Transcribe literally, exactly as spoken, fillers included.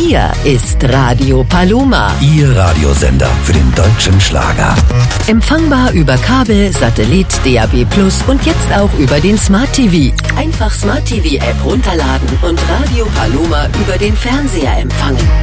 Hier ist Radio Paloma. Ihr Radiosender für den deutschen Schlager. Empfangbar über Kabel, Satellit, D A B Plus und jetzt auch über den Smart T V. Einfach Smart T V App runterladen und Radio Paloma über den Fernseher empfangen.